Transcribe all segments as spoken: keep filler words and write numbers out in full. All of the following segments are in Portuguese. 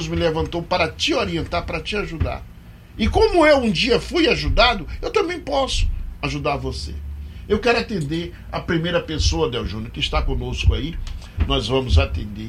me levantou para te orientar, para te ajudar. E como eu um dia fui ajudado, eu também posso ajudar você. Eu quero atender a primeira pessoa, Del Júnior, que está conosco aí. Nós vamos atender.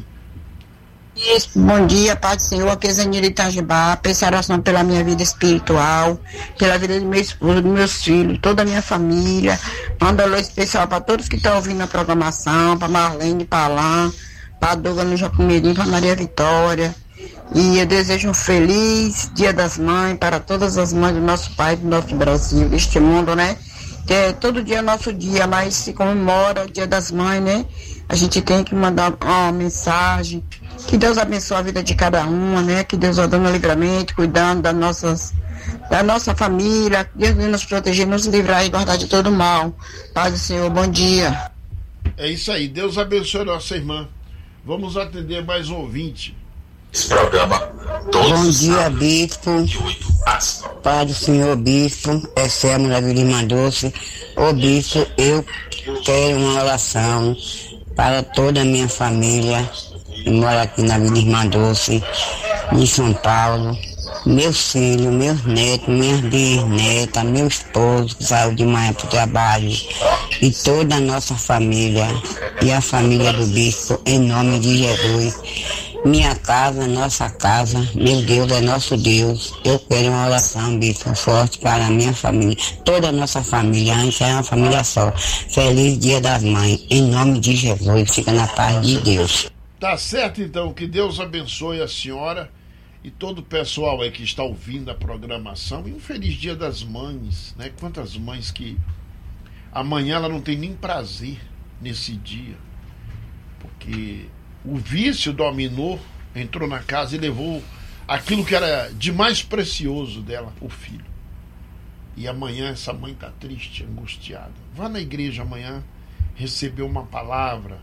Bom dia, Pai do Senhor, aqui é Zenira Itajibá. Peço oração pela minha vida espiritual, pela vida do meu esposo, dos meus filhos, toda a minha família. Manda alô especial para todos que estão ouvindo a programação, para Marlene, para Alain, para Douglas no Jacumirim, para Maria Vitória. E eu desejo um feliz Dia das Mães para todas as mães do nosso pai, do nosso Brasil, deste mundo, né? Que é, todo dia é nosso dia, mas se comemora o Dia das Mães, né? A gente tem que mandar uma mensagem. Que Deus abençoe a vida de cada uma, né? Que Deus vai dando livramento, cuidando das nossas, da nossa família. Que Deus vai nos proteger, nos livrar e guardar de todo mal. Paz do Senhor, bom dia. É isso aí, Deus abençoe nossa irmã. Vamos atender mais um ouvinte. Esse programa todos Bom os dia, sábados, bispo. de oito às nove. Pai do Senhor, bispo. É Selma da Vila Irmã Doce. Ô bispo, eu quero uma oração para toda a minha família. Eu moro aqui na Vila Irmã Doce, em São Paulo. Meus filhos, meus netos, minhas bisnetas, meu esposo que saiu de manhã para o trabalho. E toda a nossa família. E a família do bispo, em nome de Jesus. Minha casa, nossa casa, meu Deus é nosso Deus. Eu quero uma oração, bispo, forte para a minha família, toda a nossa família, a gente é uma família só. Feliz Dia das Mães, em nome de Jesus, fica na paz de Deus. Tá certo então, que Deus abençoe a senhora e todo o pessoal aí que está ouvindo a programação. E um feliz Dia das Mães, né? Quantas mães que amanhã ela não tem nem prazer nesse dia, porque o vício dominou, entrou na casa e levou aquilo que era de mais precioso dela, o filho. E amanhã essa mãe está triste, angustiada. Vá na igreja amanhã, receber uma palavra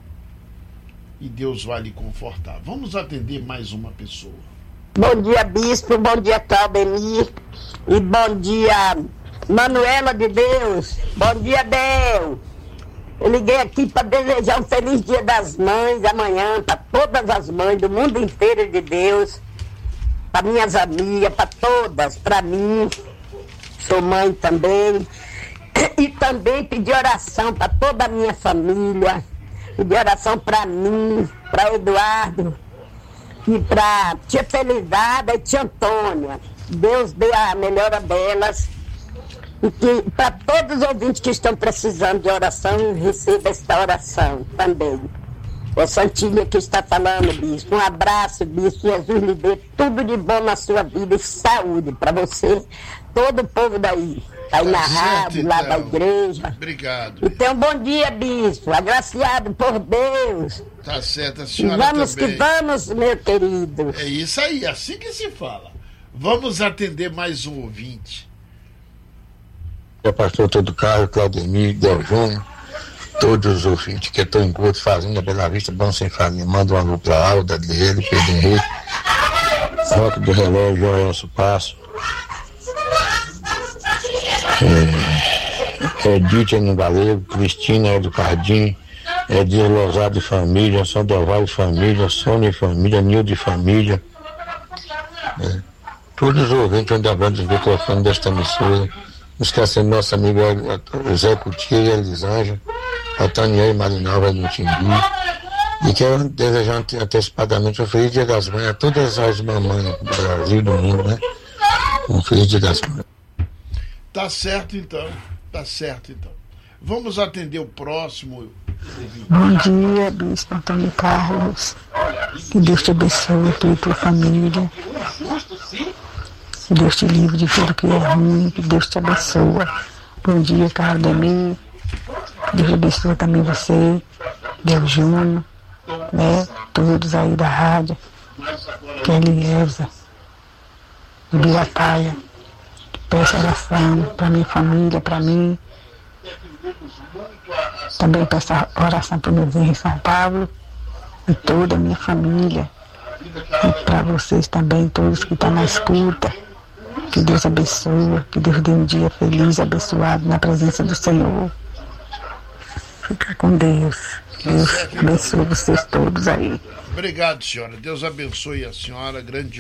e Deus vai lhe confortar. Vamos atender mais uma pessoa. Bom dia, bispo, bom dia, Claudemir, e bom dia, Manuela de Deus, bom dia, Bel. Eu liguei aqui para desejar um feliz Dia das Mães amanhã, para todas as mães do mundo inteiro de Deus, para minhas amigas, para todas, para mim, sou mãe também, e também pedir oração para toda a minha família, pedir oração para mim, para Eduardo, e para tia Felizada e tia Antônia. Deus dê a melhora delas. E que para todos os ouvintes que estão precisando de oração, receba esta oração também. É Santinha que está falando, bispo. Um abraço, bispo. Jesus lhe dê tudo de bom na sua vida e saúde para você, todo o povo daí. Aí na rádio, lá da igreja. Obrigado. Então, bom dia, bispo. Agraciado por Deus. Tá certo, a E senhora vamos também. que vamos, meu querido. É isso aí, assim que se fala. Vamos atender mais um ouvinte. É pastor todo carro, Claudemir, Del Júnior, todos os ouvintes que estão em Porto, Fazenda, Bela Vista, Bom Sem Farinha. Manda um alô para Alda, dele, Pedro Henrique, Roque do Relógio, Joelso Passo, é, Edith no Galego, Cristina do Cardim, Edir Lozado de família, Sandoval de família, Sônia de família, Nil de família. É, todos os ouvintes onde a banda do microfone desta emissora. Não esquecendo nosso amigo Zé Coutinho e Elisângela, a Taniel e Marinalva do Timbi. E quero desejar antecipadamente um feliz Dia das Mães a todas as mamães do Brasil e do mundo, né? Um feliz Dia das Mães. Tá certo então, tá certo então. Vamos atender o próximo. Bom dia, bispo Antônio Carlos. Que Deus te abençoe, tu e tua família. Que Deus te livre de tudo que é ruim, que Deus te abençoe. Bom dia, Claudemir. Que Deus abençoe também você, Del Júnior, né? Todos aí da rádio. Kelly Elza, Ibirataia. Peço oração para minha família, para mim. Também peço oração para meu vizinho em São Paulo e toda a minha família. E para vocês também, todos que estão na escuta. Que Deus abençoe, que Deus dê um dia feliz, abençoado na presença do Senhor. Fica com Deus. Deus abençoe vocês todos aí. Obrigado, senhora. Deus abençoe a senhora. Grande